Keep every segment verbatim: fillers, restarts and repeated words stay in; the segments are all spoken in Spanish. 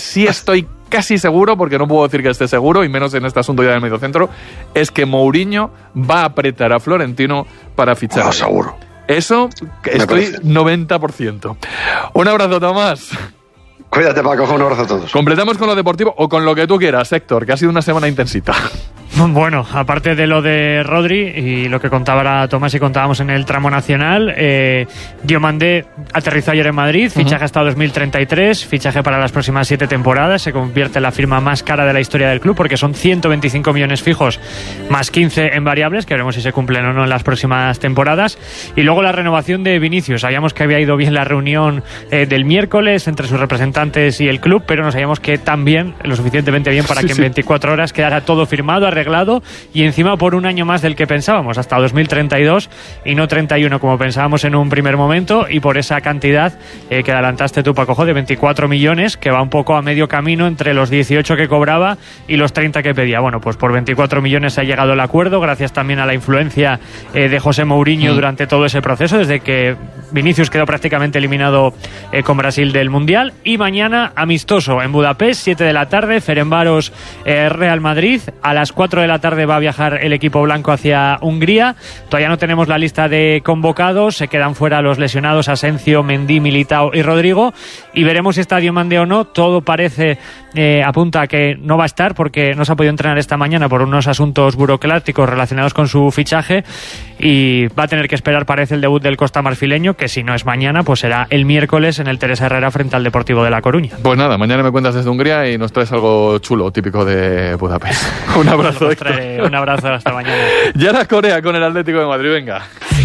sí estoy casi seguro, porque no puedo decir que esté seguro, y menos en este asunto ya del mediocentro, es que Mourinho va a apretar a Florentino para fichar. No, seguro. Eso, estoy noventa por ciento. Un abrazo, Tomás. Cuídate, Paco, un abrazo a todos. Completamos con lo deportivo o con lo que tú quieras, Héctor, que ha sido una semana intensita. Bueno, aparte de lo de Rodri y lo que contaba ahora Tomás y contábamos en el tramo nacional, eh, Diomandé aterrizó ayer en Madrid, fichaje uh-huh. hasta dos mil treinta y tres, fichaje para las próximas siete temporadas, se convierte en la firma más cara de la historia del club porque son ciento veinticinco millones fijos más quince en variables, que veremos si se cumplen o no en las próximas temporadas. Y luego la renovación de Vinicius, sabíamos que había ido bien la reunión eh, del miércoles entre sus representantes y el club, pero no sabíamos que tan bien, lo suficientemente bien para sí, que en veinticuatro sí. horas quedara todo firmado, arreglado y encima por un año más del que pensábamos, hasta dos mil treinta y dos y no treinta y uno como pensábamos en un primer momento, y por esa cantidad eh, que adelantaste tú, Paco, de veinticuatro millones, que va un poco a medio camino entre los dieciocho que cobraba y los treinta que pedía. Bueno, pues por veinticuatro millones se ha llegado al acuerdo, gracias también a la influencia eh, de José Mourinho mm. durante todo ese proceso, desde que Vinicius quedó prácticamente eliminado eh, con Brasil del Mundial. Y mañana amistoso en Budapest, siete de la tarde, Ferencváros eh, Real Madrid. A las cuatro de la tarde va a viajar el equipo blanco hacia Hungría. Todavía no tenemos la lista de convocados, se quedan fuera los lesionados Asensio, Mendy, Militao y Rodrigo, y veremos si está Diomandé o no. Todo parece eh, apunta a que no va a estar porque no se ha podido entrenar esta mañana por unos asuntos burocráticos relacionados con su fichaje, y va a tener que esperar, parece, el debut del costa marfileño, que si no es mañana pues será el miércoles en el Teresa Herrera frente al Deportivo de La Coruña. Pues nada, mañana me cuentas desde Hungría y nos traes algo chulo, típico de Budapest. Un abrazo, Héctor. Un abrazo, hasta mañana. Ya la Corea con el Atlético de Madrid, venga.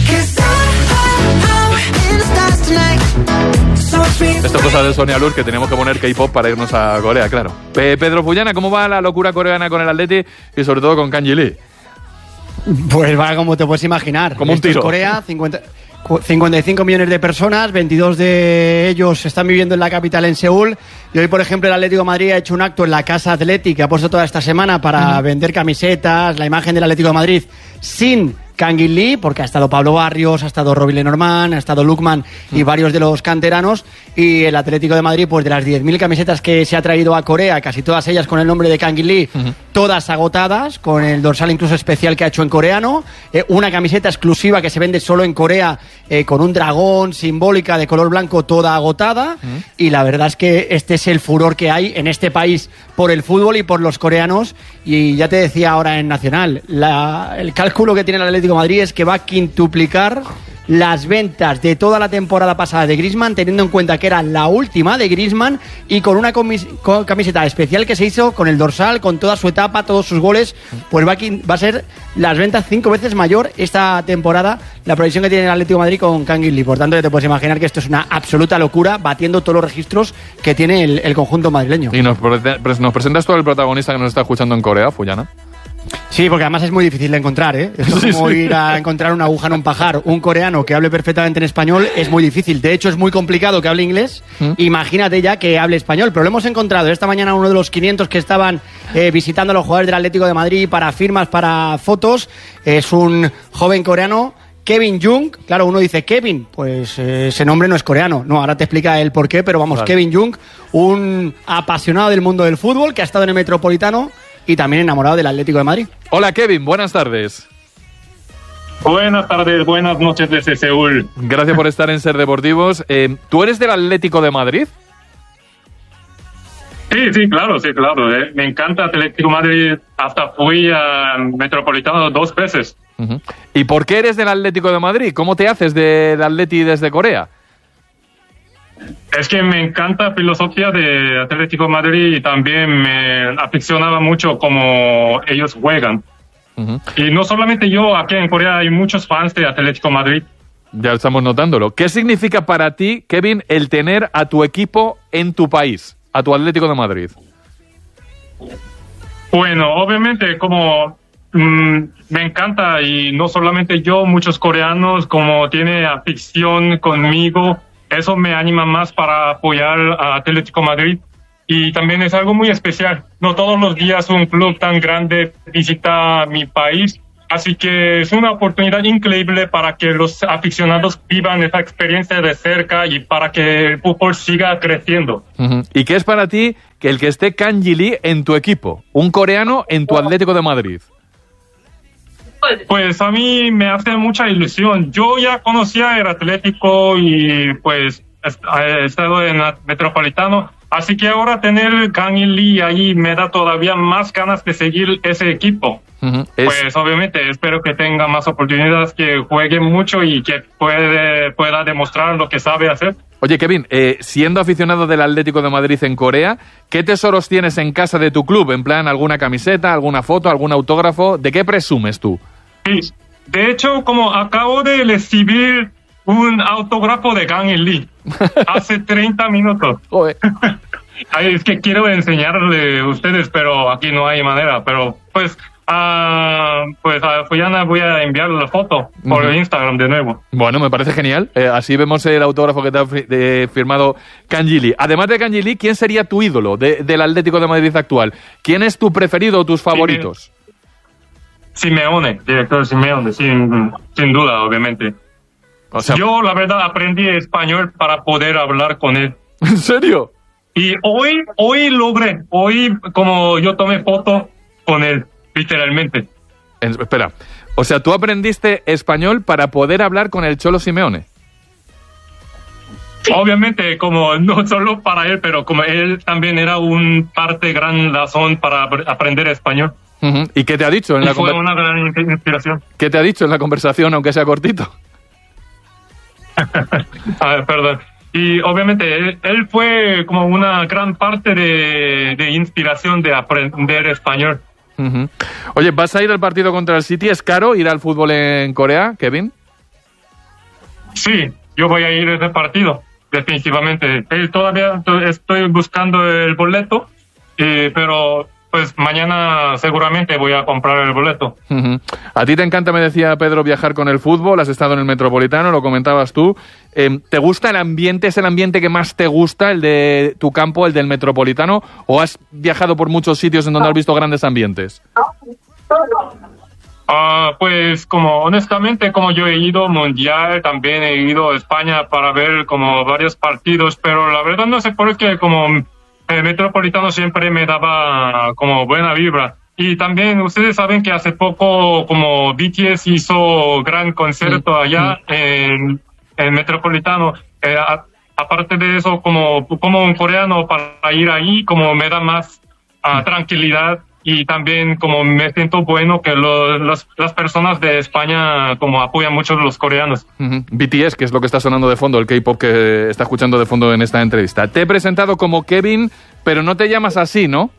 Esto es cosa de Sonia Luz, que teníamos que poner K-pop para irnos a Corea, claro. Pe- Pedro Fullana, ¿cómo va la locura coreana con el Atleti y sobre todo con Kang Lee? Pues va como te puedes imaginar. Como un Esto tiro. Es Corea, cincuenta, cincuenta y cinco millones de personas, veintidós de ellos están viviendo en la capital, en Seúl. Y hoy, por ejemplo, el Atlético de Madrid ha hecho un acto en la Casa Athletic, que ha puesto toda esta semana para uh-huh. vender camisetas, la imagen del Atlético de Madrid sin Kang Lee, porque ha estado Pablo Barrios, ha estado Robin Lenormand, ha estado Lukman uh-huh. y varios de los canteranos. Y el Atlético de Madrid, pues de las diez mil camisetas que se ha traído a Corea, casi todas ellas con el nombre de Kang Lee, uh-huh. todas agotadas, con el dorsal incluso especial que ha hecho en coreano, eh, una camiseta exclusiva que se vende solo en Corea, eh, con un dragón simbólica de color blanco, toda agotada. Uh-huh. Y la verdad es que este es el furor que hay en este país por el fútbol y por los coreanos. Y ya te decía ahora en Nacional, la, el cálculo que tiene el Atlético de Madrid es que va a quintuplicar las ventas de toda la temporada pasada de Griezmann, teniendo en cuenta que era la última de Griezmann, y con una comis- con camiseta especial que se hizo con el dorsal, con toda su etapa, todos sus goles, pues va a, va a ser las ventas cinco veces mayor esta temporada, la previsión que tiene el Atlético de Madrid con Kang Lee. Por tanto, ya te puedes imaginar que esto es una absoluta locura, batiendo todos los registros que tiene el, el conjunto madrileño. Y nos, nos presentas tú al protagonista que nos está escuchando en Corea, Fullana. Sí, porque además es muy difícil de encontrar, ¿eh? Es sí, como sí. ir a encontrar una aguja en un pajar. Un coreano que hable perfectamente en español es muy difícil. De hecho, es muy complicado que hable inglés. ¿Mm? Imagínate ya que hable español. Pero lo hemos encontrado esta mañana, uno de los quinientos que estaban eh, visitando a los jugadores del Atlético de Madrid para firmas, para fotos. Es un joven coreano, Kevin Jung. Claro, uno dice Kevin, pues eh, ese nombre no es coreano. No, ahora te explica el por qué, pero vamos, vale. Kevin Jung, un apasionado del mundo del fútbol que ha estado en el Metropolitano y también enamorado del Atlético de Madrid. Hola, Kevin, buenas tardes. Buenas tardes, buenas noches desde Seúl. Gracias por estar en Ser Deportivos. Eh, ¿Tú eres del Atlético de Madrid? Sí, sí, claro, sí, claro. Eh. Me encanta Atlético de Madrid. Hasta fui a Metropolitano dos veces. Uh-huh. ¿Y por qué eres del Atlético de Madrid? ¿Cómo te haces del Atleti desde Corea? Es que me encanta la filosofía de Atlético de Madrid y también me aficionaba mucho cómo ellos juegan. Uh-huh. Y no solamente yo, aquí en Corea hay muchos fans de Atlético de Madrid. Ya estamos notándolo. ¿Qué significa para ti, Kevin, el tener a tu equipo en tu país, a tu Atlético de Madrid? Bueno, obviamente como mmm, me encanta, y no solamente yo, muchos coreanos como tienen afición conmigo. Eso me anima más para apoyar a Atlético de Madrid. Y también es algo muy especial. No todos los días un club tan grande visita mi país, Así que es una oportunidad increíble para que los aficionados vivan esa experiencia de cerca y para que el fútbol siga creciendo. Uh-huh. ¿Y qué es para ti que el que esté Kang Ji-lee en tu equipo? Un coreano en tu Atlético de Madrid. Pues a mí me hace mucha ilusión. Yo ya conocía el Atlético y pues he estado en el Metropolitano. Así que ahora tener Kang Ji-lee ahí me da todavía más ganas de seguir ese equipo. Uh-huh. Pues es... obviamente espero que tenga más oportunidades, que juegue mucho y que puede, pueda demostrar lo que sabe hacer. Oye, Kevin, eh, siendo aficionado del Atlético de Madrid en Corea, ¿qué tesoros tienes en casa de tu club? En plan, ¿alguna camiseta, alguna foto, algún autógrafo? ¿De qué presumes tú? Sí, de hecho, como acabo de recibir un autógrafo de Kang Ji-lee hace treinta minutos. Ay, es que quiero enseñarle a ustedes, pero aquí no hay manera. Pero pues, uh, pues a Fuyana voy a enviar la foto por uh-huh. Instagram de nuevo. Bueno, me parece genial. Eh, así vemos el autógrafo que te ha fi- de, firmado Kang Ji-lee. Además de Kang Ji-lee, ¿quién sería tu ídolo de, del Atlético de Madrid actual? ¿Quién es tu preferido o tus favoritos? Simeone, director Simeone, sin, sin duda, obviamente. O sea, yo, la verdad, aprendí español para poder hablar con él. ¿En serio? Y hoy, hoy logré, hoy como yo tomé foto con él, literalmente. En, espera, o sea, ¿tú aprendiste español para poder hablar con el Cholo Simeone? Obviamente, como no solo para él, pero como él también era un parte gran razón para aprender español. Uh-huh. ¿Y qué te ha dicho en y la fue conver- una gran inspiración. ¿Qué te ha dicho en la conversación, aunque sea cortito? A ver, perdón. Y obviamente él, él fue como una gran parte de, de inspiración de aprender español. Uh-huh. Oye, ¿vas a ir al partido contra el City? ¿Es caro ir al fútbol en Corea, Kevin? Sí, yo voy a ir a ese partido, definitivamente. Él todavía estoy buscando el boleto, eh, pero pues mañana seguramente voy a comprar el boleto. Uh-huh. A ti te encanta, me decía Pedro, viajar con el fútbol, has estado en el Metropolitano, lo comentabas tú. Eh, ¿Te gusta el ambiente? ¿Es el ambiente que más te gusta, el de tu campo, el del Metropolitano? ¿O has viajado por muchos sitios en donde has visto grandes ambientes? Uh, pues como honestamente, como yo he ido mundial, también he ido a España para ver como varios partidos, pero la verdad no sé por qué como el Metropolitano siempre me daba como buena vibra. Y también ustedes saben que hace poco como B T S hizo gran concierto allá mm. en el Metropolitano. Eh, a, aparte de eso, como, como un coreano, para ir ahí como me da más uh, tranquilidad. Y también como me siento bueno que lo, los, las personas de España como apoyan mucho a los coreanos. Uh-huh. B T S, que es lo que está sonando de fondo, el K-pop que está escuchando de fondo en esta entrevista. Te he presentado como Kevin, pero no te llamas así, ¿no?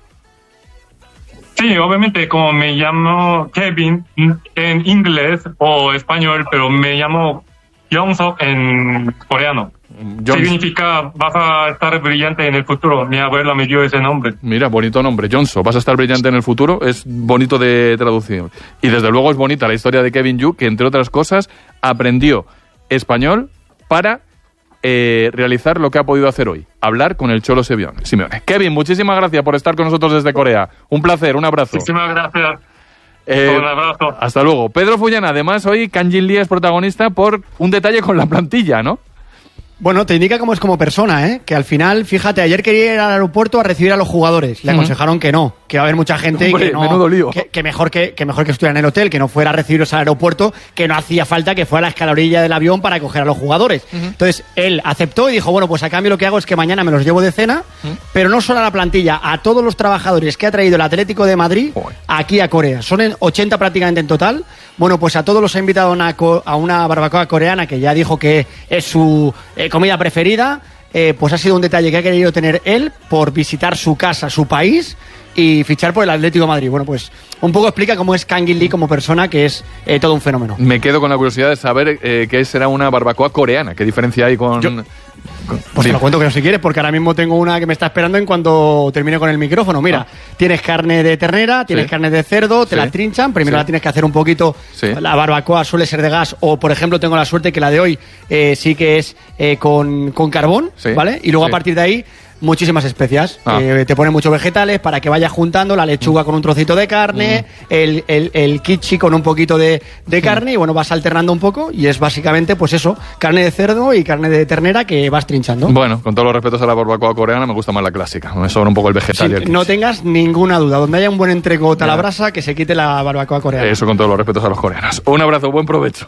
Sí, obviamente como me llamo Kevin en inglés o español, pero me llamo Yongsuk en coreano. Jones. Significa vas a estar brillante en el futuro. Mi abuela me dio ese nombre. Mira, bonito nombre, Jonso. Vas a estar brillante en el futuro. Es bonito de traducción. Y desde luego es bonita la historia de Kevin Yu, que entre otras cosas aprendió español para eh, realizar lo que ha podido hacer hoy. Hablar con el Cholo Simeone. Kevin, muchísimas gracias por estar con nosotros desde Corea. Un placer, un abrazo. Muchísimas gracias. Eh, un abrazo. Hasta luego. Pedro Fuyana, además hoy Kang Ji-lee es protagonista por un detalle con la plantilla, ¿no? Bueno, te indica cómo es como persona, ¿eh? Que al final, fíjate, ayer quería ir al aeropuerto a recibir a los jugadores. Le uh-huh. aconsejaron que no, que va a haber mucha gente Hombre, y que no, menudo lío. Que, que mejor que, que mejor que estuviera en el hotel, que no fuera a recibirlos al aeropuerto, que no hacía falta que fuera a la escalerilla del avión para coger a los jugadores. Uh-huh. Entonces, él aceptó y dijo, bueno, pues a cambio lo que hago es que mañana me los llevo de cena, uh-huh. pero no solo a la plantilla, a todos los trabajadores que ha traído el Atlético de Madrid uh-huh. aquí a Corea. Son en ochenta prácticamente en total. Bueno, pues a todos los ha invitado a una, co- a una barbacoa coreana que ya dijo que es su eh, comida preferida. Eh, pues ha sido un detalle que ha querido tener él por visitar su casa, su país y fichar por el Atlético de Madrid. Bueno, pues un poco explica cómo es Kang Ji-lee como persona, que es eh, todo un fenómeno. Me quedo con la curiosidad de saber eh, qué será una barbacoa coreana. ¿Qué diferencia hay con...? Yo... Pues te lo cuento que no si quieres, porque ahora mismo tengo una que me está esperando en cuando termine con el micrófono. Mira, ah. tienes carne de ternera, tienes sí. carne de cerdo, te sí. la trinchan, primero sí. la tienes que hacer un poquito, sí. la barbacoa suele ser de gas, o por ejemplo tengo la suerte que la de hoy eh, sí que es eh, con, con carbón, sí. ¿vale? Y luego sí. a partir de ahí muchísimas especias. Ah. Eh, te pone muchos vegetales para que vayas juntando la lechuga con un trocito de carne, mm. el, el, el kitchi con un poquito de, de mm. carne, y bueno, vas alternando un poco y es básicamente pues eso, carne de cerdo y carne de ternera que vas trinchando. Bueno, con todos los respetos a la barbacoa coreana, me gusta más la clásica. Me sobra un poco el vegetal sí, y el kitchi. No tengas ninguna duda. Donde haya un buen entrecot a la brasa, que se quite la barbacoa coreana. Eso con todos los respetos a los coreanos. Un abrazo, buen provecho.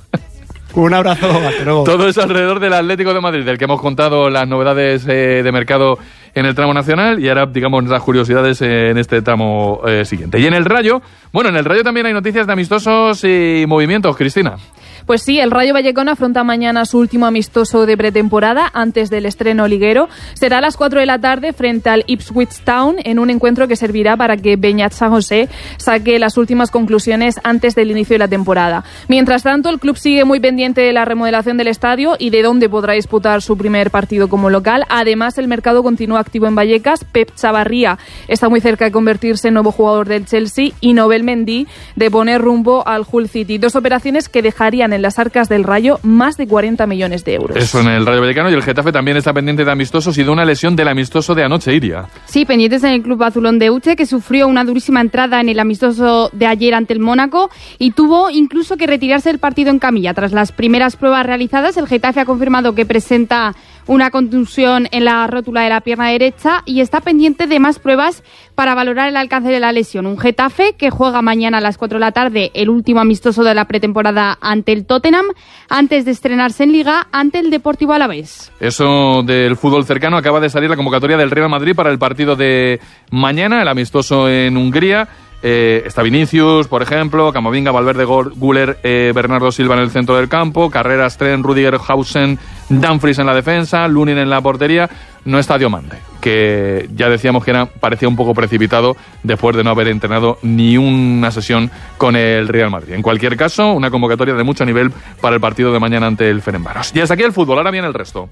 Un abrazo, hasta luego. Todo eso alrededor del Atlético de Madrid, del que hemos contado las novedades eh, de mercado en el tramo nacional, y ahora, digamos, las curiosidades eh, en este tramo eh, siguiente. Y en el Rayo, bueno, en el Rayo también hay noticias de amistosos y movimientos, Cristina. Pues sí, el Rayo Vallecano afronta mañana su último amistoso de pretemporada antes del estreno liguero. Será a las cuatro de la tarde frente al Ipswich Town, en un encuentro que servirá para que Beñat San José saque las últimas conclusiones antes del inicio de la temporada. Mientras tanto, el club sigue muy pendiente de la remodelación del estadio y de dónde podrá disputar su primer partido como local. Además, el mercado continúa activo en Vallecas. Pep Chavarría está muy cerca de convertirse en nuevo jugador del Chelsea y Nobel Mendy de poner rumbo al Hull City. Dos operaciones que dejarían en las arcas del Rayo más de cuarenta millones de euros. Eso en el Rayo Vallecano. Y el Getafe también está pendiente de amistosos y de una lesión del amistoso de anoche, Iria. Sí, pendientes en el club azulón de Uche, que sufrió una durísima entrada en el amistoso de ayer ante el Mónaco y tuvo incluso que retirarse del partido en camilla. Tras las primeras pruebas realizadas, el Getafe ha confirmado que presenta una contusión en la rótula de la pierna derecha y está pendiente de más pruebas para valorar el alcance de la lesión. Un Getafe que juega mañana a las cuatro de la tarde el último amistoso de la pretemporada ante el Tottenham, antes de estrenarse en Liga ante el Deportivo Alavés. Eso del fútbol cercano. Acaba de salir la convocatoria del Real Madrid para el partido de mañana, el amistoso en Hungría. Eh, está Vinicius, por ejemplo, Camavinga, Valverde, Güler, eh, Bernardo Silva en el centro del campo, Carreras, Tren, Rudiger, Hausen, Dumfries en la defensa, Lunin en la portería. No está Diomande, que ya decíamos que era, parecía un poco precipitado después de no haber entrenado ni una sesión con el Real Madrid. En cualquier caso, una convocatoria de mucho nivel para el partido de mañana ante el Ferencváros. Y hasta aquí el fútbol, ahora viene el resto.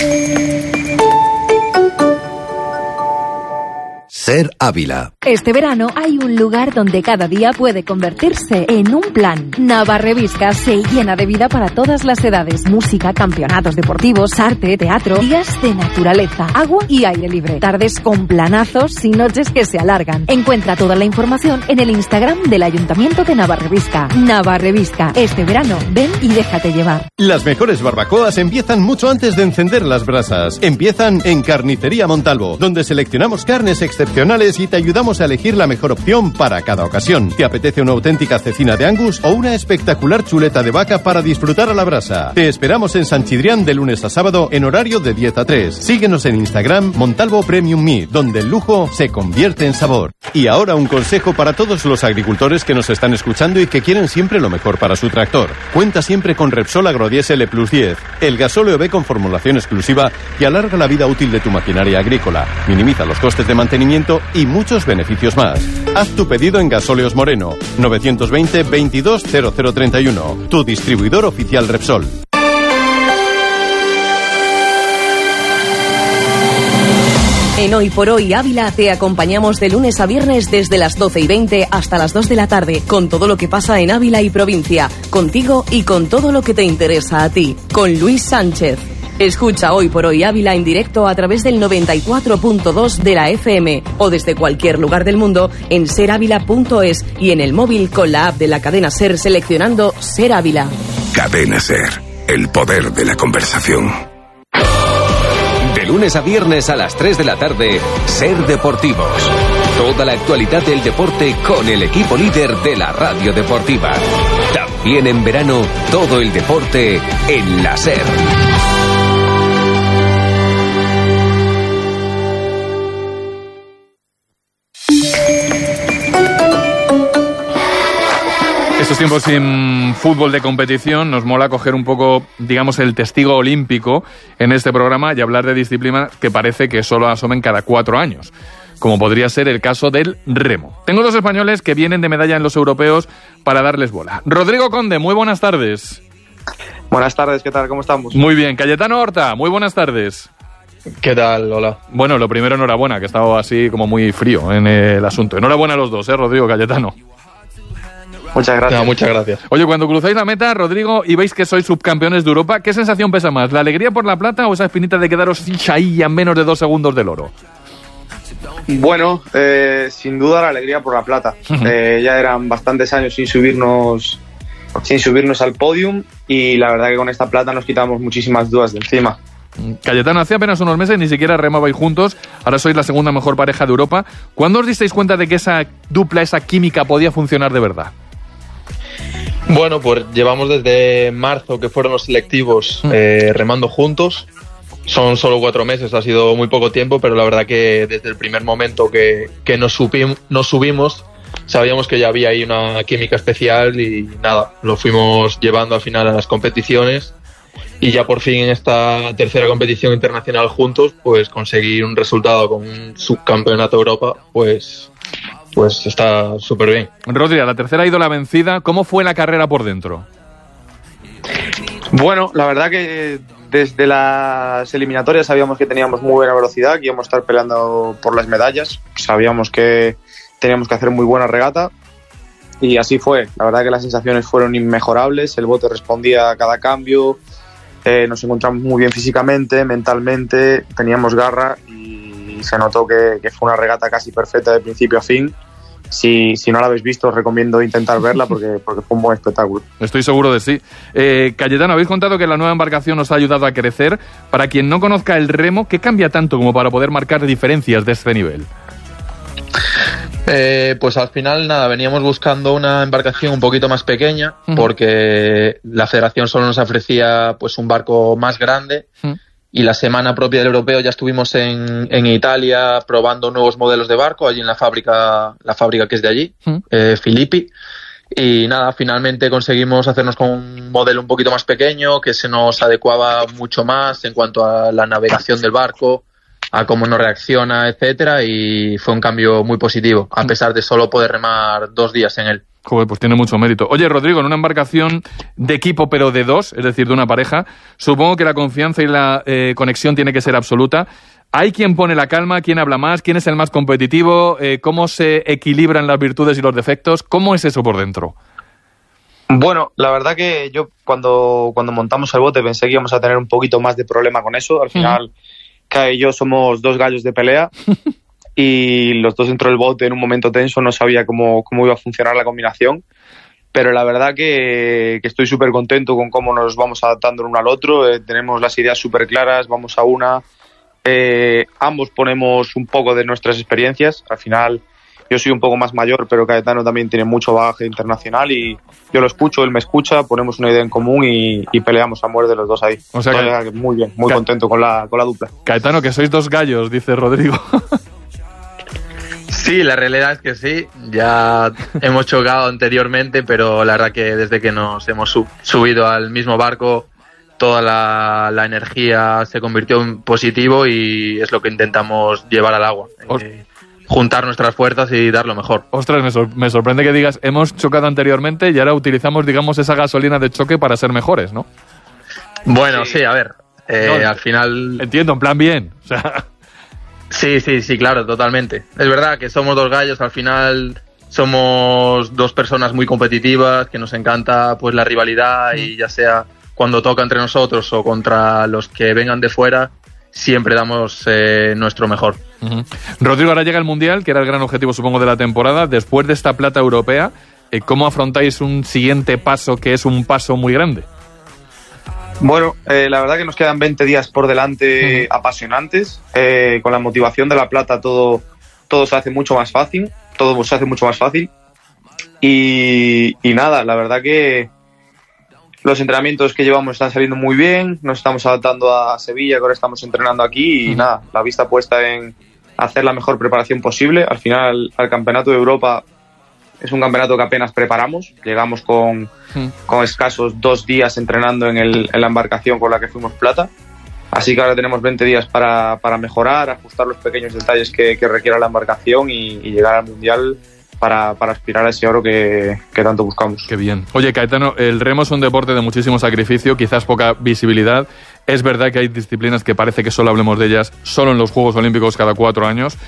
Ser Ávila. Este verano hay un lugar donde cada día puede convertirse en un plan. Navarrevisca se llena de vida para todas las edades. Música, campeonatos deportivos, arte, teatro, días de naturaleza, agua y aire libre. Tardes con planazos y noches que se alargan. Encuentra toda la información en el Instagram del Ayuntamiento de Navarrevisca. Navarrevisca. Este verano, ven y déjate llevar. Las mejores barbacoas empiezan mucho antes de encender las brasas. Empiezan en Carnicería Montalvo, donde seleccionamos carnes excepcionales y te ayudamos a elegir la mejor opción para cada ocasión. ¿Te apetece una auténtica cecina de Angus o una espectacular chuleta de vaca para disfrutar a la brasa? Te esperamos en San Chidrián de lunes a sábado en horario de diez a tres. Síguenos en Instagram Montalvo Premium Meat, donde el lujo se convierte en sabor. Y ahora un consejo para todos los agricultores que nos están escuchando y que quieren siempre lo mejor para su tractor. Cuenta siempre con Repsol Agrodiesel E plus diez, el gasóleo B con formulación exclusiva que alarga la vida útil de tu maquinaria agrícola, minimiza los costes de mantenimiento y muchos beneficios más. Haz tu pedido en Gasóleos Moreno, novecientos veinte veintidós cero cero treinta y uno, tu distribuidor oficial Repsol. En Hoy por Hoy Ávila te acompañamos de lunes a viernes desde las doce y veinte hasta las dos de la tarde, con todo lo que pasa en Ávila y provincia, contigo y con todo lo que te interesa a ti, con Luis Sánchez. Escucha Hoy por Hoy Ávila en directo a través del noventa y cuatro punto dos de la F M o desde cualquier lugar del mundo en ser ávila punto es y en el móvil con la app de la cadena SER seleccionando Ser Ávila. Cadena SER, el poder de la conversación. De lunes a viernes a las tres de la tarde, Ser Deportivos. Toda la actualidad del deporte con el equipo líder de la radio deportiva. También en verano, todo el deporte en la SER. Estos tiempos sin fútbol de competición nos mola coger un poco, digamos, el testigo olímpico en este programa y hablar de disciplinas que parece que solo asomen cada cuatro años, como podría ser el caso del remo. Tengo dos españoles que vienen de medalla en los europeos para darles bola. Rodrigo Conde, muy buenas tardes. Buenas tardes, ¿qué tal? ¿Cómo estamos? Muy bien. Cayetano Horta, muy buenas tardes. ¿Qué tal? Hola. Bueno, lo primero, enhorabuena, que he estado así como muy frío en el asunto. Enhorabuena a los dos, ¿eh, Rodrigo, Cayetano? Muchas gracias. No, muchas gracias. Oye, cuando cruzáis la meta, Rodrigo, y veis que sois subcampeones de Europa, ¿qué sensación pesa más? ¿La alegría por la plata o esa espinita de quedaros ahí a menos de dos segundos del oro? Bueno, eh, sin duda la alegría por la plata. eh, ya eran bastantes años sin subirnos sin subirnos al podium y la verdad que con esta plata nos quitamos muchísimas dudas de encima. Cayetano, hace apenas unos meses ni siquiera remabais juntos, ahora sois la segunda mejor pareja de Europa. ¿Cuándo os disteis cuenta de que esa dupla, esa química podía funcionar de verdad? Bueno, pues llevamos desde marzo, que fueron los selectivos, eh, remando juntos. Son solo cuatro meses, ha sido muy poco tiempo, pero la verdad que desde el primer momento que, que nos, subim, nos subimos, sabíamos que ya había ahí una química especial y nada, lo fuimos llevando al final a las competiciones y ya por fin en esta tercera competición internacional juntos, pues conseguir un resultado con un subcampeonato de Europa, pues, pues está súper bien. Rodri, la tercera ídola vencida, ¿cómo fue la carrera por dentro? Bueno, la verdad que desde las eliminatorias sabíamos que teníamos muy buena velocidad, que íbamos a estar peleando por las medallas, sabíamos que teníamos que hacer muy buena regata y así fue. La verdad que las sensaciones fueron inmejorables, el bote respondía a cada cambio, eh, nos encontramos muy bien físicamente, mentalmente, teníamos garra y se notó que, que fue una regata casi perfecta de principio a fin. Si, si no la habéis visto, os recomiendo intentar verla porque, porque fue un buen espectáculo. Estoy seguro de sí. Eh, Cayetano, habéis contado que la nueva embarcación os ha ayudado a crecer. Para quien no conozca el remo, ¿qué cambia tanto como para poder marcar diferencias de este nivel? Eh, pues al final, nada, veníamos buscando una embarcación un poquito más pequeña, uh-huh. porque la federación solo nos ofrecía pues un barco más grande. Uh-huh. Y la semana propia del europeo ya estuvimos en, en Italia probando nuevos modelos de barco, allí en la fábrica, la fábrica que es de allí, ¿Mm? eh, Filippi. Y nada, finalmente conseguimos hacernos con un modelo un poquito más pequeño, que se nos adecuaba mucho más en cuanto a la navegación del barco, a cómo nos reacciona, etcétera. Y fue un cambio muy positivo, a pesar de solo poder remar dos días en él. Joder, pues tiene mucho mérito. Oye, Rodrigo, en una embarcación de equipo pero de dos, es decir, de una pareja, supongo que la confianza y la eh, conexión tiene que ser absoluta. ¿Hay quien pone la calma? ¿Quién habla más? ¿Quién es el más competitivo? Eh, ¿Cómo se equilibran las virtudes y los defectos? ¿Cómo es eso por dentro? Bueno, la verdad que yo cuando, cuando montamos el bote pensé que íbamos a tener un poquito más de problema con eso. Al final, uh-huh. Kai y yo somos dos gallos de pelea. Y los dos dentro del bote en un momento tenso, no sabía cómo, cómo iba a funcionar la combinación, pero la verdad que, que estoy súper contento con cómo nos vamos adaptando el uno al otro, eh, tenemos las ideas súper claras, vamos a una, eh, ambos ponemos un poco de nuestras experiencias, al final yo soy un poco más mayor, pero Cayetano también tiene mucho bagaje internacional y yo lo escucho, él me escucha, ponemos una idea en común y, y peleamos a muerte los dos ahí. O sea, que, muy bien, muy Ca- contento con la, con la dupla. Cayetano, que sois dos gallos, dice Rodrigo. Sí, la realidad es que sí, ya hemos chocado anteriormente, pero la verdad que desde que nos hemos sub- subido al mismo barco, toda la, la energía se convirtió en positivo y es lo que intentamos llevar al agua. Eh, juntar nuestras fuerzas y dar lo mejor. Ostras, me, sor- me sorprende que digas, hemos chocado anteriormente y ahora utilizamos, digamos, esa gasolina de choque para ser mejores, ¿no? Bueno, sí, sí a ver, eh, no, al final... Entiendo, en plan bien, o sea... Sí, sí, sí, claro, totalmente. Es verdad que somos dos gallos, al final somos dos personas muy competitivas, que nos encanta pues la rivalidad y ya sea cuando toca entre nosotros o contra los que vengan de fuera, siempre damos eh, nuestro mejor. Uh-huh. Rodrigo, ahora llega el Mundial, que era el gran objetivo supongo de la temporada. Después de esta plata europea, eh, ¿cómo afrontáis un siguiente paso que es un paso muy grande? Bueno, eh, la verdad que nos quedan veinte días por delante uh-huh. apasionantes. Eh, con la motivación de la plata todo, todo se hace mucho más fácil. Todo se hace mucho más fácil. Y, y nada, la verdad que los entrenamientos que llevamos están saliendo muy bien. Nos estamos adaptando a Sevilla, que ahora estamos entrenando aquí. Y uh-huh. nada, la vista puesta en hacer la mejor preparación posible. Al final, al Campeonato de Europa es un campeonato que apenas preparamos. Llegamos con, mm. con escasos dos días entrenando en, el, en la embarcación con la que fuimos plata. Así que ahora tenemos veinte días para, para mejorar, ajustar los pequeños detalles que, que requiera la embarcación y, y llegar al Mundial para, para aspirar a ese oro que, que tanto buscamos. Qué bien. Oye, Cayetano, el remo es un deporte de muchísimo sacrificio, quizás poca visibilidad. Es verdad que hay disciplinas que parece que solo hablemos de ellas solo en los Juegos Olímpicos cada cuatro años.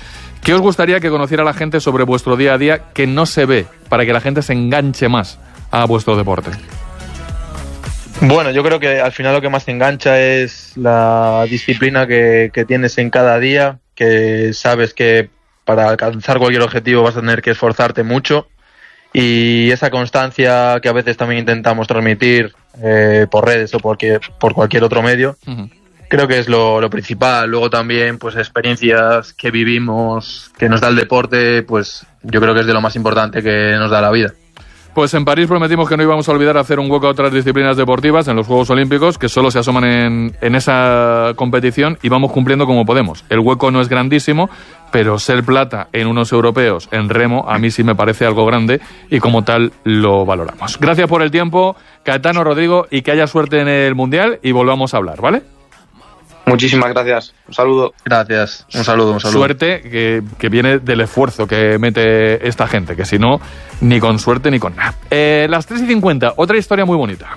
¿Qué os gustaría que conociera la gente sobre vuestro día a día que no se ve, para que la gente se enganche más a vuestro deporte? Bueno, yo creo que al final lo que más te engancha es la disciplina que, que tienes en cada día, que sabes que para alcanzar cualquier objetivo vas a tener que esforzarte mucho, y esa constancia que a veces también intentamos transmitir eh, por redes o por, por cualquier otro medio. Uh-huh. Creo que es lo, lo principal. Luego también, pues, experiencias que vivimos, que nos da el deporte, pues yo creo que es de lo más importante que nos da la vida. Pues en París prometimos que no íbamos a olvidar hacer un hueco a otras disciplinas deportivas en los Juegos Olímpicos, que solo se asoman en, en esa competición, y vamos cumpliendo como podemos. El hueco no es grandísimo, pero ser plata en unos europeos en remo a mí sí me parece algo grande, y como tal lo valoramos. Gracias por el tiempo, Caetano, Rodrigo, y que haya suerte en el Mundial, y volvamos a hablar, ¿vale? Muchísimas gracias. Un saludo. Gracias. Un saludo, un saludo. Suerte que, que viene del esfuerzo que mete esta gente, que si no, ni con suerte ni con nada. Eh, las tres y cincuenta, otra historia muy bonita.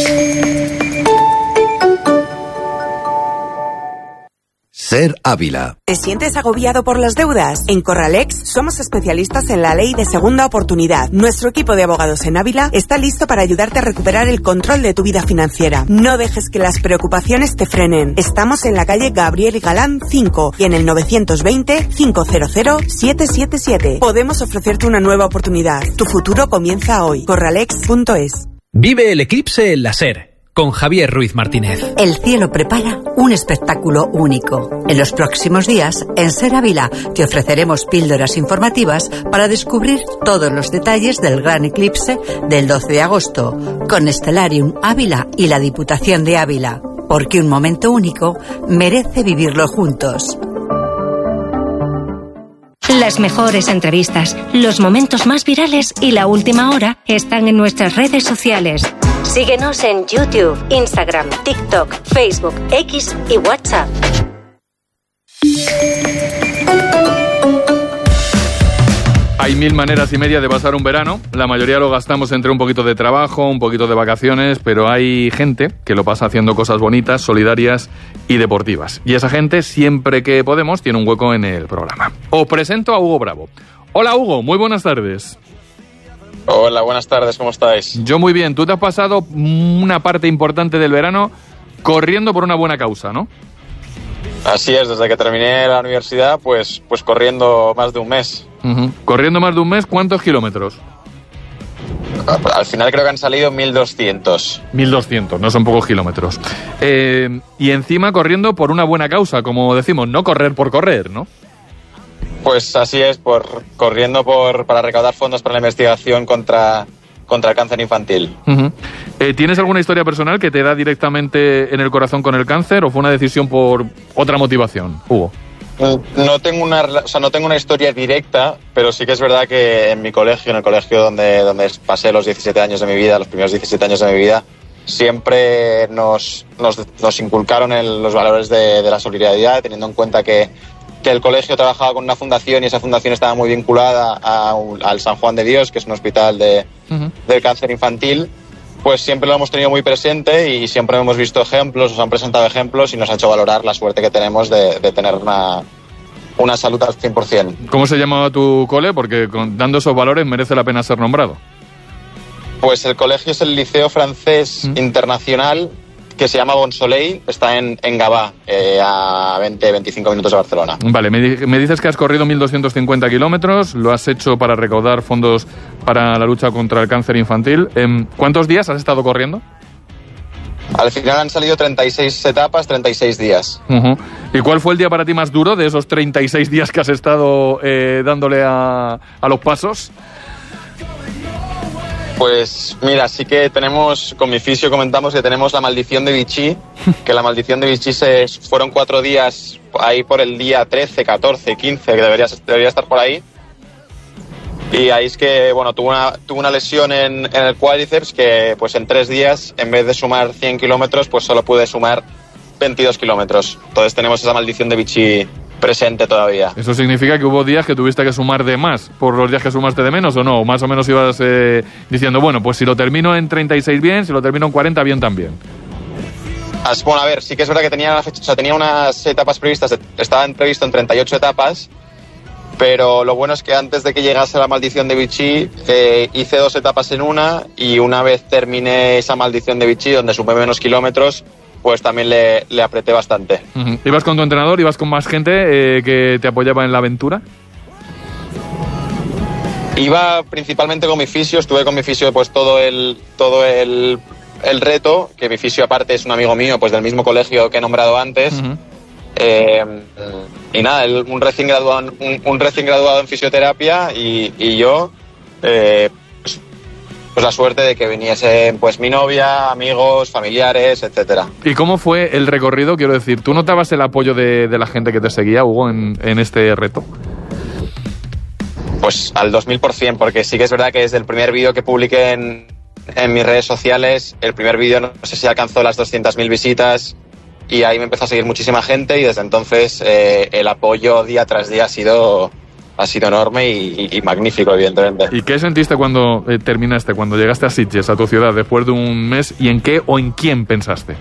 Ser Ávila. ¿Te sientes agobiado por las deudas? En Corralex somos especialistas en la ley de segunda oportunidad. Nuestro equipo de abogados en Ávila está listo para ayudarte a recuperar el control de tu vida financiera. No dejes que las preocupaciones te frenen. Estamos en la calle Gabriel y Galán cinco y en el novecientos veinte, quinientos, setecientos setenta y siete. Podemos ofrecerte una nueva oportunidad. Tu futuro comienza hoy. corralex punto es. Vive el eclipse en la SER, con Javier Ruiz Martínez. El cielo prepara un espectáculo único. En los próximos días, en SER Ávila, te ofreceremos píldoras informativas para descubrir todos los detalles del gran eclipse del doce de agosto, con Stellarium Ávila y la Diputación de Ávila, porque un momento único merece vivirlo juntos. Las mejores entrevistas, los momentos más virales y la última hora están en nuestras redes sociales. Síguenos en YouTube, Instagram, TikTok, Facebook, X y WhatsApp. Hay mil maneras y media de pasar un verano. La mayoría lo gastamos entre un poquito de trabajo, un poquito de vacaciones, pero hay gente que lo pasa haciendo cosas bonitas, solidarias y deportivas. Y esa gente, siempre que podemos, tiene un hueco en el programa. Os presento a Hugo Bravo. Hola, Hugo, muy buenas tardes. Hola, buenas tardes, ¿cómo estáis? Yo muy bien. Tú te has pasado una parte importante del verano corriendo por una buena causa, ¿no? Así es, desde que terminé la universidad, pues, pues corriendo más de un mes. Uh-huh. Corriendo más de un mes, ¿cuántos kilómetros? Al final creo que han salido mil doscientos. mil doscientos, no son pocos kilómetros. Eh, y encima corriendo por una buena causa, como decimos, no correr por correr, ¿no? Pues así es, por corriendo por para recaudar fondos para la investigación contra, contra el cáncer infantil. Uh-huh. eh, ¿Tienes alguna historia personal que te da directamente en el corazón con el cáncer, o fue una decisión por otra motivación, Hugo? No tengo una, o sea, no tengo una historia directa, pero sí que es verdad que en mi colegio, en el colegio donde, donde pasé los diecisiete años de mi vida, los primeros diecisiete años de mi vida, siempre nos, nos, nos inculcaron el, los valores de, de la solidaridad, teniendo en cuenta que que el colegio trabajaba con una fundación y esa fundación estaba muy vinculada a, al San Juan de Dios, que es un hospital de, uh-huh. del cáncer infantil. Pues siempre lo hemos tenido muy presente y siempre hemos visto ejemplos, nos han presentado ejemplos y nos ha hecho valorar la suerte que tenemos de, de tener una, una salud al cien por ciento. ¿Cómo se llamaba tu cole? Porque con, dando esos valores merece la pena ser nombrado. Pues el colegio es el Liceo Francés uh-huh. Internacional, que se llama Bonsoleil, está en, en Gavà, eh, a veinte a veinticinco minutos de Barcelona. Vale, me, me dices que has corrido mil doscientos cincuenta kilómetros, lo has hecho para recaudar fondos para la lucha contra el cáncer infantil. ¿Cuántos días has estado corriendo? Al final han salido treinta y seis etapas, treinta y seis días. Uh-huh. ¿Y cuál fue el día para ti más duro de esos treinta y seis días que has estado eh, dándole a, a los pasos? Pues mira, sí que tenemos, con mi fisio comentamos que tenemos la maldición de Vichy, que la maldición de Vichy se, fueron cuatro días ahí por el día trece, catorce, quince, que debería, debería estar por ahí. Y ahí es que, bueno, tuve una, tuve una lesión en, en el cuádriceps que pues en tres días, en vez de sumar cien kilómetros, pues solo pude sumar veintidós kilómetros. Entonces tenemos esa maldición de Vichy presente todavía. ¿Eso significa que hubo días que tuviste que sumar de más por los días que sumaste de menos o no? Más o menos ibas eh, diciendo, bueno, pues si lo termino en treinta y seis bien, si lo termino en cuarenta bien también. Bueno, a ver, sí que es verdad que tenía, una fecha, o sea, tenía unas etapas previstas, estaban previsto en treinta y ocho etapas pero lo bueno es que antes de que llegase la maldición de Vichy, eh, hice dos etapas en una, y una vez terminé esa maldición de Vichy, donde sumé menos kilómetros, pues también le, le apreté bastante. Uh-huh. ¿Ibas con tu entrenador? ¿Ibas con más gente eh, que te apoyaba en la aventura? Iba principalmente con mi fisio, estuve con mi fisio pues todo el todo el, el reto, que mi fisio aparte es un amigo mío pues del mismo colegio que he nombrado antes. Uh-huh. eh, y nada, él, un recién graduado un, un recién graduado en fisioterapia, y, y yo eh, pues, pues la suerte de que viniesen pues mi novia, amigos, familiares, etcétera. ¿Y cómo fue el recorrido? Quiero decir, ¿tú notabas el apoyo de, de la gente que te seguía, Hugo, en, en este reto? Pues al dos mil por ciento, porque sí que es verdad que desde el primer vídeo que publiqué en, en mis redes sociales, el primer vídeo no sé si alcanzó las doscientas mil visitas, y ahí me empezó a seguir muchísima gente, y desde entonces eh, el apoyo día tras día ha sido, ha sido enorme y, y, y magnífico, evidentemente. ¿Y qué sentiste cuando eh, terminaste, cuando llegaste a Sitges, a tu ciudad, después de un mes, y en qué o en quién pensaste?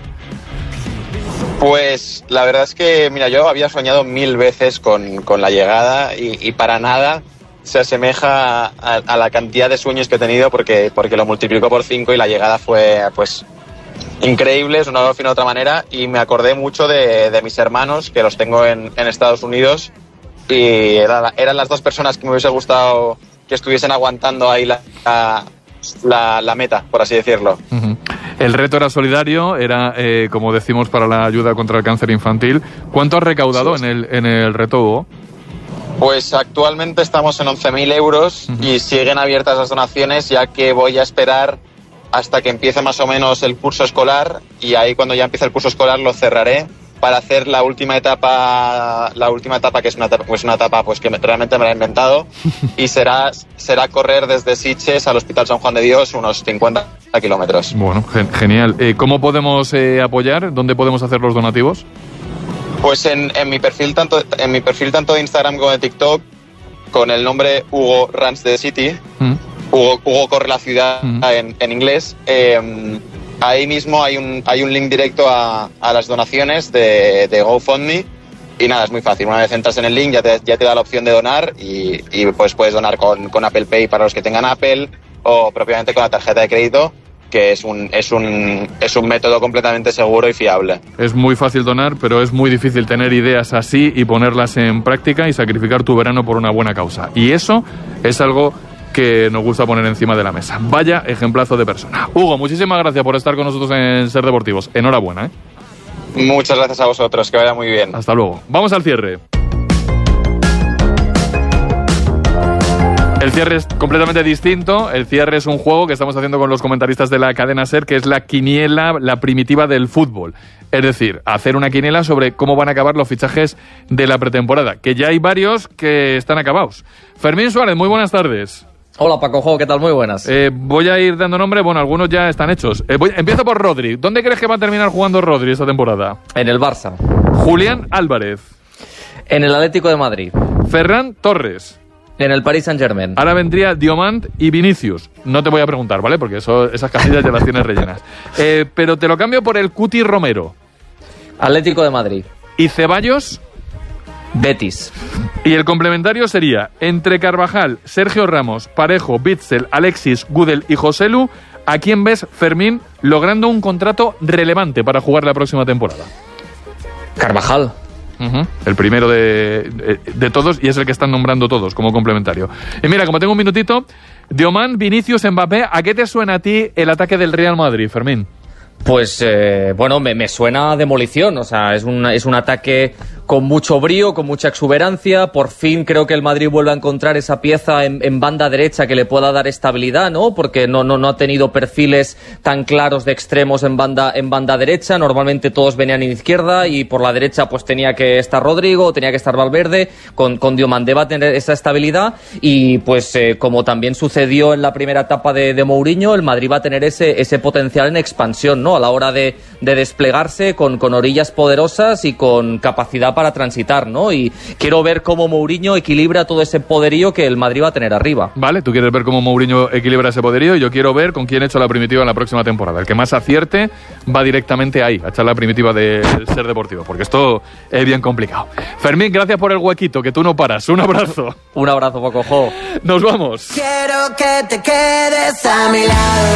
Pues la verdad es que, mira, yo había soñado mil veces con, con la llegada, y, y para nada se asemeja a, a la cantidad de sueños que he tenido, porque, porque lo multiplicó por cinco, y la llegada fue pues increíble, es una de otra manera, y me acordé mucho de, de mis hermanos, que los tengo en, en Estados Unidos, y era, eran las dos personas que me hubiese gustado que estuviesen aguantando ahí la, la, la, la meta, por así decirlo. Uh-huh. El reto era solidario, era, eh, como decimos, para la ayuda contra el cáncer infantil. ¿Cuánto has recaudado sí, en el, en el reto, Hugo? Pues actualmente estamos en once mil euros, uh-huh, y siguen abiertas las donaciones, ya que voy a esperar hasta que empiece más o menos el curso escolar, y ahí cuando ya empiece el curso escolar lo cerraré para hacer la última etapa, la última etapa que es una etapa, pues una etapa pues que realmente me la he inventado, y será será correr desde Sitges al Hospital San Juan de Dios unos cincuenta kilómetros. Bueno, gen- genial. Eh, ¿Cómo podemos eh, apoyar? ¿Dónde podemos hacer los donativos? Pues en, en mi perfil tanto en mi perfil tanto de Instagram como de TikTok, con el nombre Hugo Runs the City, mm. Hugo, Hugo corre la ciudad mm. en, en inglés. Eh, ahí mismo hay un hay un link directo a, a las donaciones de, de GoFundMe, y nada, es muy fácil. Una vez entras en el link ya te, ya te da la opción de donar, y, y pues puedes donar con, con Apple Pay para los que tengan Apple, o propiamente con la tarjeta de crédito, que es un, es un, es un método completamente seguro y fiable. Es muy fácil donar, pero es muy difícil tener ideas así y ponerlas en práctica y sacrificar tu verano por una buena causa. Y eso es algo que nos gusta poner encima de la mesa. Vaya ejemplazo de persona. Hugo, muchísimas gracias por estar con nosotros en Ser Deportivos. Enhorabuena, ¿eh? Muchas gracias a vosotros, que vaya muy bien. Hasta luego. Vamos al cierre. El cierre es completamente distinto. El cierre es un juego que estamos haciendo con los comentaristas de la cadena SER, que es la quiniela, la primitiva del fútbol. Es decir, hacer una quiniela sobre cómo van a acabar los fichajes de la pretemporada, que ya hay varios que están acabados. Fermín Suárez, muy buenas tardes. Hola Paco Jo, ¿qué tal? Muy buenas. Eh, voy a ir dando nombre, bueno, algunos ya están hechos. Eh, voy, empiezo por Rodri. ¿Dónde crees que va a terminar jugando Rodri esta temporada? En el Barça. Julián Álvarez. En el Atlético de Madrid. Ferran Torres. En el Paris Saint-Germain. Ahora vendría Diomand y Vinicius. No te voy a preguntar, ¿vale? Porque eso, esas casillas ya las tienes rellenas. Eh, pero te lo cambio por el Cuti Romero. Atlético de Madrid. ¿Y Ceballos? Betis. Y el complementario sería entre Carvajal, Sergio Ramos, Parejo, Bitzel, Alexis, Gudel y Joselu. ¿A quién ves, Fermín, logrando un contrato relevante para jugar la próxima temporada? Carvajal. Uh-huh. El primero de, de, de todos, y es el que están nombrando todos como complementario. Y mira, como tengo un minutito, Diomand, Vinicius, Mbappé, ¿a qué te suena a ti el ataque del Real Madrid, Fermín? Pues, eh, bueno, me, me suena a demolición, o sea, es un, es un ataque con mucho brío, con mucha exuberancia. Por fin creo que el Madrid vuelve a encontrar esa pieza en, en banda derecha que le pueda dar estabilidad, ¿no? Porque no, no, no ha tenido perfiles tan claros de extremos en banda, en banda derecha. Normalmente todos venían en izquierda, y por la derecha pues tenía que estar Rodrigo, tenía que estar Valverde. Con, con Diomandé va a tener esa estabilidad, y pues eh, como también sucedió en la primera etapa de, de Mourinho, el Madrid va a tener ese, ese potencial en expansión. selección, ¿no? A la hora de, de desplegarse con, con orillas poderosas y con capacidad para transitar, ¿no? Y quiero ver cómo Mourinho equilibra todo ese poderío que el Madrid va a tener arriba. Vale, tú quieres ver cómo Mourinho equilibra ese poderío y yo quiero ver con quién he hecho la primitiva en la próxima temporada. El que más acierte va directamente ahí, a echar la primitiva del Ser Deportivo, porque esto es bien complicado. Fermín, gracias por el huequito, que tú no paras. Un abrazo. Un abrazo, Pacojo. Nos vamos. Quiero que te quedes a mi lado.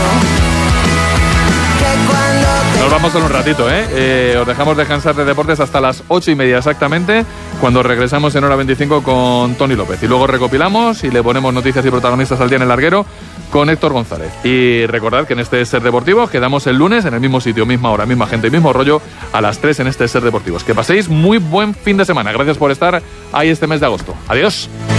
Nos vamos en un ratito, ¿eh? ¿eh? Os dejamos descansar de deportes hasta las ocho y media exactamente, cuando regresamos en hora veinticinco con Tony López. Y luego recopilamos y le ponemos noticias y protagonistas al día en el larguero con Héctor González. Y recordad que en este Ser Deportivo quedamos el lunes en el mismo sitio, misma hora, misma gente, mismo rollo, a las tres en este Ser Deportivos. Que paséis muy buen fin de semana. Gracias por estar ahí este mes de agosto. Adiós.